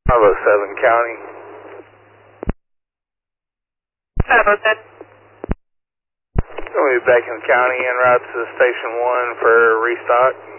507 County. 507. We'll be back in the county en route to Station 1 for restock.